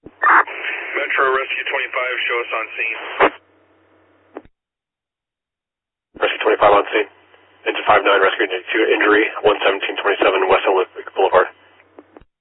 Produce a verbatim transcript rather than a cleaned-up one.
Metro Rescue twenty-five, show us on scene. Rescue twenty-five on scene. Engine five nine, rescue two injury, one seven